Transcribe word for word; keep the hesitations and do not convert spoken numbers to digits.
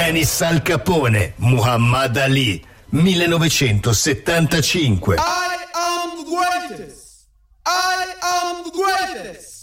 Dennis Al Capone, Muhammad Ali, millenovecentosettantacinque. I am the greatest. I am the greatest.